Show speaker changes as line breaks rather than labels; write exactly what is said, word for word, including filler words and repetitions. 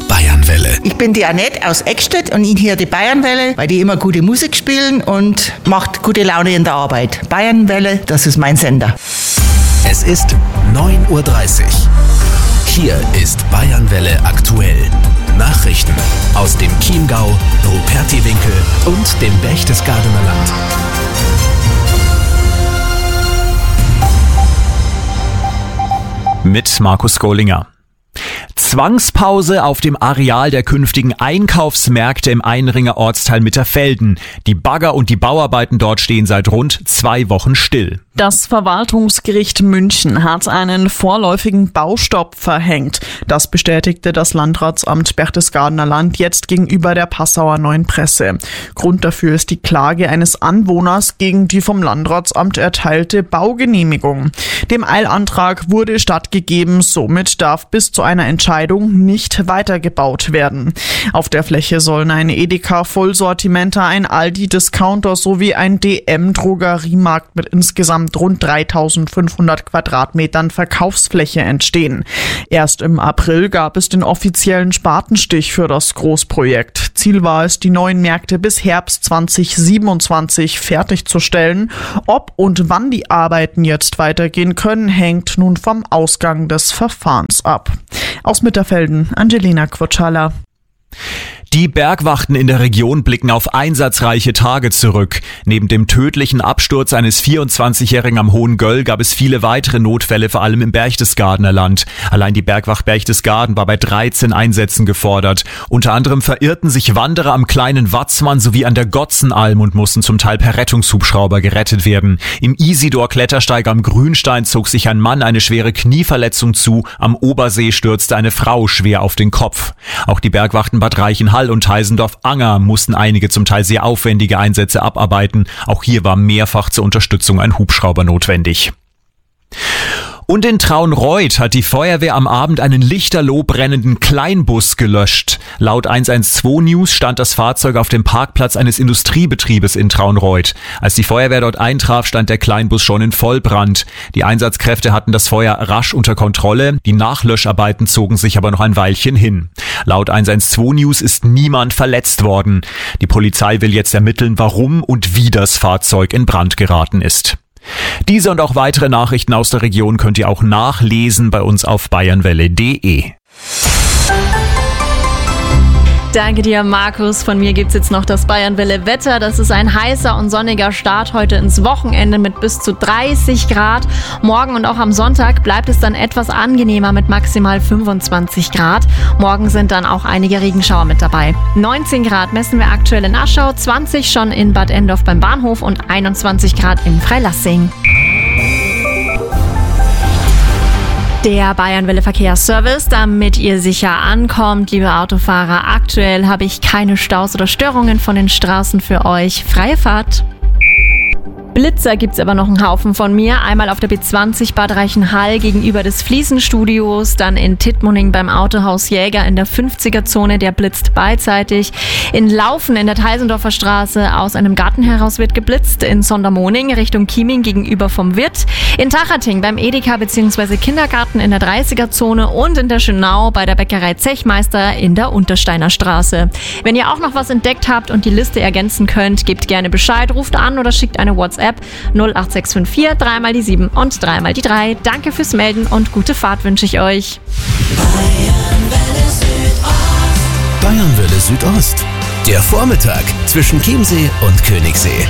Bayernwelle.
Ich bin die Annette aus Eckstedt und ich höre die Bayernwelle, weil die immer gute Musik spielen und macht gute Laune in der Arbeit. Bayernwelle, das ist mein Sender.
Es ist neun Uhr dreißig. Hier ist Bayernwelle aktuell. Nachrichten aus dem Chiemgau, Rupertiwinkel und dem Berchtesgadener Land.
Mit Markus Skollinger. Zwangspause auf dem Areal der künftigen Einkaufsmärkte im Einringer Ortsteil Mitterfelden. Die Bagger und die Bauarbeiten dort stehen seit rund zwei Wochen still.
Das Verwaltungsgericht München hat einen vorläufigen Baustopp verhängt. Das bestätigte das Landratsamt Berchtesgadener Land jetzt gegenüber der Passauer Neuen Presse. Grund dafür ist die Klage eines Anwohners gegen die vom Landratsamt erteilte Baugenehmigung. Dem Eilantrag wurde stattgegeben, somit darf bis zu einer Entscheidung nicht weitergebaut werden. Auf der Fläche sollen ein Edeka Vollsortimenter, ein Aldi Discounter sowie ein D M Drogeriemarkt mit insgesamt rund dreitausendfünfhundert Quadratmetern Verkaufsfläche entstehen. Erst im April gab es den offiziellen Spatenstich für das Großprojekt. Ziel war es, die neuen Märkte bis Herbst zweitausendsiebenundzwanzig fertigzustellen. Ob und wann die Arbeiten jetzt weitergehen können, hängt nun vom Ausgang des Verfahrens ab. Aus Mitterfelden, Angelina Quotschala.
Die Bergwachten in der Region blicken auf einsatzreiche Tage zurück. Neben dem tödlichen Absturz eines vierundzwanzigjährigen am Hohen Göll gab es viele weitere Notfälle, vor allem im Berchtesgadener Land. Allein die Bergwacht Berchtesgaden war bei dreizehn Einsätzen gefordert. Unter anderem verirrten sich Wanderer am kleinen Watzmann sowie an der Gotzenalm und mussten zum Teil per Rettungshubschrauber gerettet werden. Im Isidor-Klettersteig am Grünstein zog sich ein Mann eine schwere Knieverletzung zu. Am Obersee stürzte eine Frau schwer auf den Kopf. Auch die Bergwachten Bad Reichenhall und Heisendorf-Anger mussten einige zum Teil sehr aufwendige Einsätze abarbeiten. Auch hier war mehrfach zur Unterstützung ein Hubschrauber notwendig. Und in Traunreut hat die Feuerwehr am Abend einen lichterloh brennenden Kleinbus gelöscht. Laut eins eins zwei News stand das Fahrzeug auf dem Parkplatz eines Industriebetriebes in Traunreut. Als die Feuerwehr dort eintraf, stand der Kleinbus schon in Vollbrand. Die Einsatzkräfte hatten das Feuer rasch unter Kontrolle. Die Nachlöscharbeiten zogen sich aber noch ein Weilchen hin. Laut eins eins zwei News ist niemand verletzt worden. Die Polizei will jetzt ermitteln, warum und wie das Fahrzeug in Brand geraten ist. Diese und auch weitere Nachrichten aus der Region könnt ihr auch nachlesen bei uns auf bayernwelle punkt de.
Danke dir, Markus. Von mir gibt's jetzt noch das Bayernwelle-Wetter. Das ist ein heißer und sonniger Start heute ins Wochenende mit bis zu dreißig Grad. Morgen und auch am Sonntag bleibt es dann etwas angenehmer mit maximal fünfundzwanzig Grad. Morgen sind dann auch einige Regenschauer mit dabei. neunzehn Grad messen wir aktuell in Aschau, zwanzig schon in Bad Endorf beim Bahnhof und einundzwanzig Grad in Freilassing. Der Bayernwelle Verkehrsservice, damit ihr sicher ankommt, liebe Autofahrer. Aktuell habe ich keine Staus oder Störungen von den Straßen für euch. Freie Fahrt. Blitzer gibt's aber noch einen Haufen von mir. Einmal auf der B zwanzig Bad Reichenhall gegenüber des Fliesenstudios, dann in Tittmoning beim Autohaus Jäger in der fünfziger-Zone, der blitzt beidseitig. In Laufen in der Teisendorfer Straße aus einem Garten heraus wird geblitzt. In Sondermoning Richtung Chieming gegenüber vom Wirt. In Tachating beim Edeka bzw. Kindergarten in der dreißiger-Zone und in der Schönau bei der Bäckerei Zechmeister in der Untersteiner Straße. Wenn ihr auch noch was entdeckt habt und die Liste ergänzen könnt, gebt gerne Bescheid, ruft an oder schickt eine WhatsApp null acht sechs fünf vier, drei mal die sieben und drei mal die drei. Danke fürs Melden und gute Fahrt wünsche ich euch.
Bayernwelle Südost. Der Vormittag zwischen Chiemsee und Königssee.